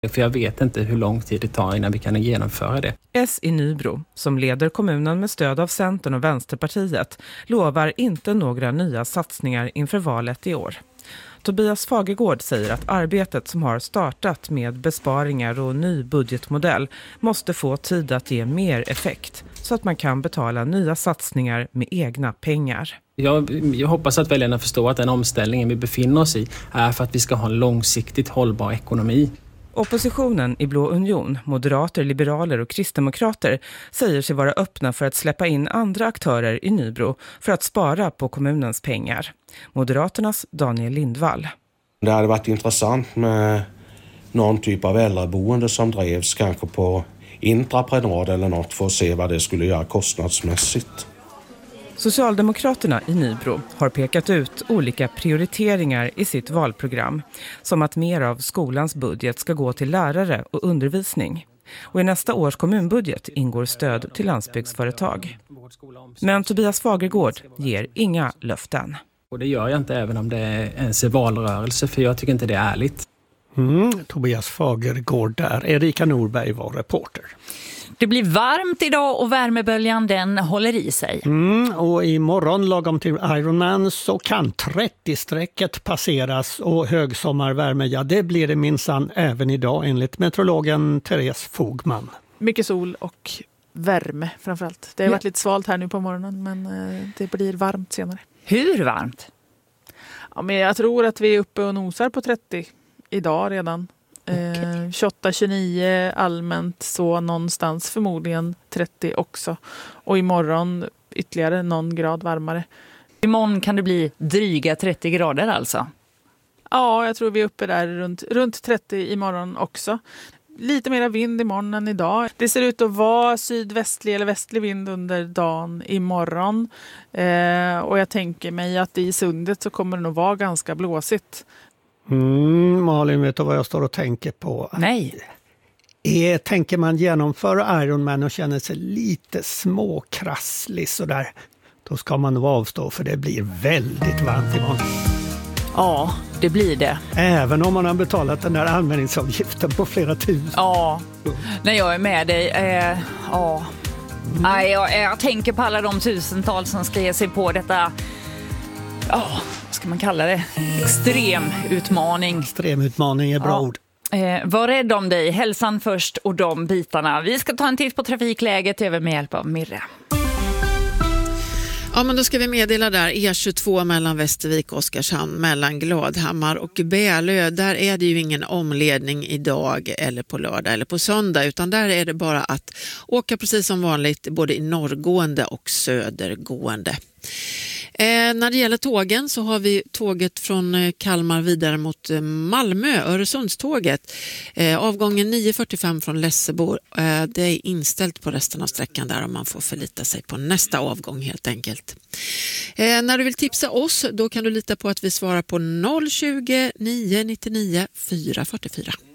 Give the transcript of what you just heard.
För jag vet inte hur lång tid det tar innan vi kan genomföra det. S i Nybro, som leder kommunen med stöd av Centern och Vänsterpartiet, lovar inte några nya satsningar inför valet i år. Tobias Fagergård säger att arbetet som har startat med besparingar och ny budgetmodell måste få tid att ge mer effekt så att man kan betala nya satsningar med egna pengar. Jag hoppas att väljarna förstår att den omställningen vi befinner oss i är för att vi ska ha en långsiktigt hållbar ekonomi. Oppositionen i Blå Union, moderater, liberaler och kristdemokrater säger sig vara öppna för att släppa in andra aktörer i Nybro för att spara på kommunens pengar. Moderaternas Daniel Lindvall. Det hade varit intressant med någon typ av äldreboende som drevs kanske på intraprenad eller något för att se vad det skulle göra kostnadsmässigt. Socialdemokraterna i Nybro har pekat ut olika prioriteringar i sitt valprogram, som att mer av skolans budget ska gå till lärare och undervisning. Och i nästa års kommunbudget ingår stöd till landsbygdsföretag. Men Tobias Fagergård ger inga löften. Och det gör jag inte även om det är ens valrörelse, för jag tycker inte det är ärligt. Tobias Fagergård där. Erika Norberg var reporter. Det blir varmt idag och värmeböljan den håller i sig. Och imorgon lagom till Ironman så kan 30-strecket passeras och högsommarvärme, ja det blir det minsann även idag enligt meteorologen Therese Fogman. Mycket sol och värme framförallt. Det har varit lite svalt här nu på morgonen men det blir varmt senare. Hur varmt? Ja, men jag tror att vi är uppe och nosar på 30 idag redan. 28-29 allmänt, så någonstans förmodligen 30 också. Och imorgon ytterligare någon grad varmare. Imorgon kan det bli dryga 30 grader alltså? Ja, jag tror vi är uppe där runt 30 imorgon också. Lite mer vind imorgon än idag. Det ser ut att vara sydvästlig eller västlig vind under dagen imorgon. Och jag tänker mig att i Sundet så kommer det nog vara ganska blåsigt. Malin, vet du vad jag står och tänker på? Nej. Tänker man genomföra Ironman och känner sig lite småkrasslig sådär, då ska man nog avstå för det blir väldigt varmt imorgon. Ja, det blir det. Även om man har betalat den där användningsavgiften på flera tusen. Ja, när jag är med dig. Jag tänker på alla de tusentals som ska ge sig på detta. Vad ska man kalla det? Extremutmaning. Extremutmaning är bra ord. Var rädd om dig, hälsan först och de bitarna. Vi ska ta en titt på trafikläget över med hjälp av Mirre. Ja, men då ska vi meddela där E22 mellan Västervik och Oskarshamn, mellan Gladhammar och Bälö. Där är det ju ingen omledning idag eller på lördag eller på söndag, utan där är det bara att åka precis som vanligt både i norrgående och södergående. När det gäller tågen så har vi tåget från Kalmar vidare mot Malmö, Öresundståget. Avgången 9.45 från Lessebo. Det är inställt på resten av sträckan där och man får förlita sig på nästa avgång helt enkelt. När du vill tipsa oss, då kan du lita på att vi svarar på 020 999 444.